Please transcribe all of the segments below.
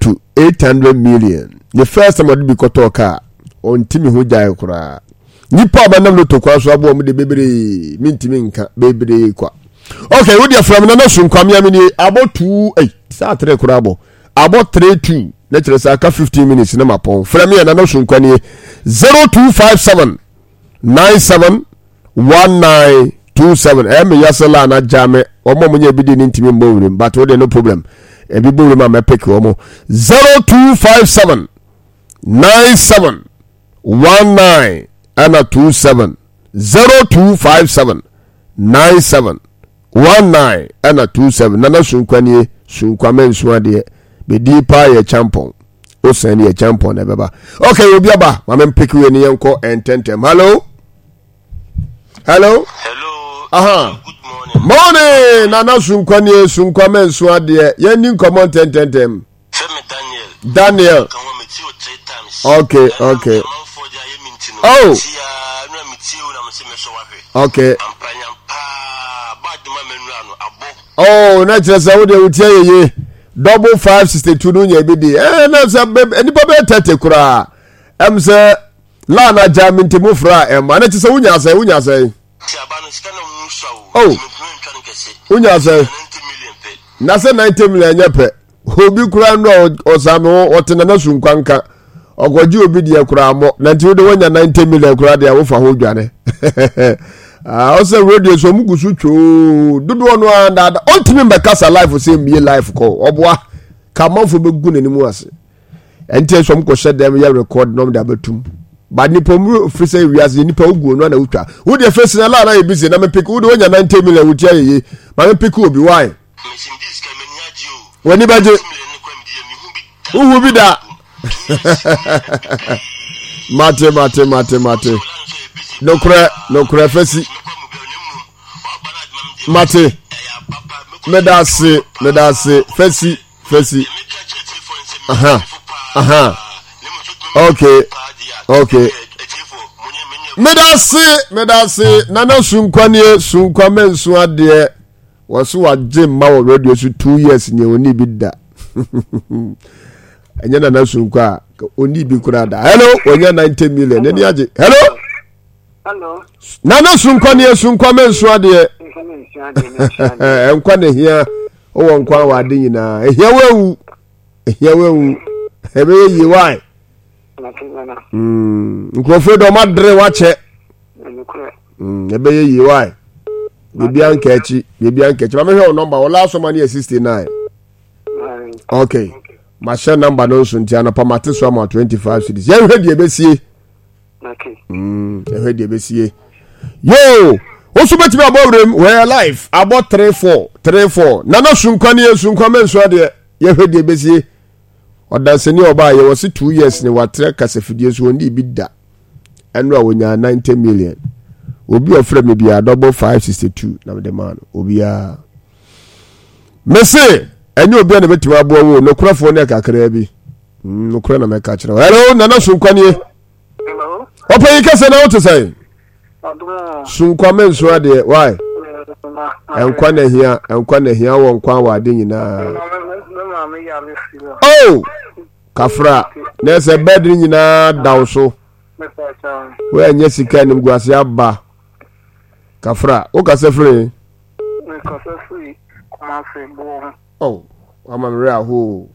to 800 million. The first time I did be car on Timmy who died. Nipa banam loto kwa so abo mu de bebre mintimi nka bebre kwa. Okay, we dey from na so nkwam ya mini abo 2 sa 3 kura abo 3-2 na kire sa ka 15 minutes na mapon from ya na so nkwani 0257 97 1927 em yasala na jame omo munye bidi ni ntimi mbowure but we dey no problem e bi bowure ma mepeke omo 0257 97 19 Anna 27 0257 97 19 Anna 27 Nana sunkwani sunkwame nsuade be deepa ye champion o sen ye champion ebeba. Okay, obi aba ma me pick we ni yenko ententem. Hello. Aha. Good morning. Nana sunkwani sunkwame nsuade ye ni nkomo ententem. Daniel. Okay. Oh. Okay. Oh, na chesa wo de utie ye double 562 no nya bi de. Na say enipa be tete kura. Em say la na jaminti mu fra em na chesa wunya say. Oh. Wunya say. Na say 90 million nyepe. Obi kura ndo osame wo tena na sunkwanka. Ogoji obi de kura mo na nti wo de wonya 90 million kura de awofa ho dwane. Also radio so mugusu cho dodo no anda ontimi mbekasa live say me live call obwa kamanfo begu nanimu ase enti so mko share dem ya record no da batum ba nipa mu free say we as nipa ogu no na utwa wo de face na la na e busy na me pick wo de wonya 90 million wutia ye ma me pick obi why woni baje uhu bi da mate no kura fesi mate medase fesi aha okay medase nana sunkwame nsu ade waso waje ma wo radio so 2 years ni oni bi da enya nana sunkwa oni bi kura da hello onya 90 million eni age hello nana sunkwame nsu ade enkwa ne hia o nkwa wa de nyina ehia wewu ebe yi why nkrofo do madre wache ebe yi why bebi ankechi ma me hwe number o last one is 69 okay ma share number no so ntia na pamate so am 25 cities ye hwe de ebesie okay hwe de ebesie yo osu beti ba bowrem we are live about 34 nana sunkwame nso ade ye hwe de ebesie odanseni oba ye wose 2 years ni watre kasafidie so oni bi da enu a wonya 90 million obi ofre me bia double 562 na me man obi a mese enye obi na betima abo wo no kurafo ne kakra bi no kura na me ka kire hello nana sunkwani hello opa yi kase na wote sai sunkwame nso ade why enkwa na hia wo nkwa wa ade nyina oh kafra na se bedri nyina dawso we anya sika nim guase aba kafra o ka se free oh ama mre aho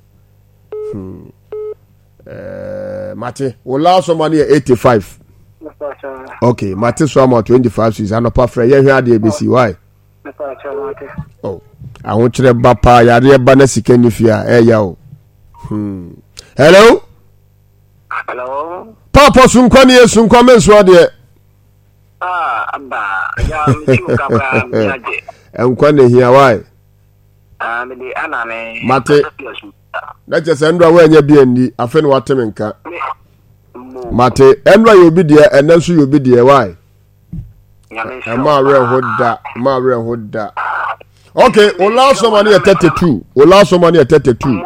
mate o last money 85 okay mate so am 25 is anopa free ye hwe ade besi why oh ahun kire ba pa yare ba na sika ni fia ya o hello papa sunkwame nso ade aba ya mchuka ba miaje enkwa ne hia why me de anane mate na je se ndwa wa nya bi andi afa ni wateme nka mate ndwa ye obi de enanso ye obi de why ma re hoda okay o last one is 32 52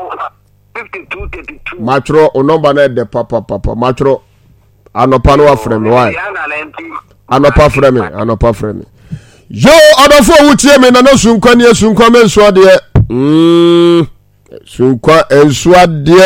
matro o number na de papa matro anopa no afrem why anopa frame yo adofo wutie me na no sunkwani sunkwame nso ade sunkwa enso ade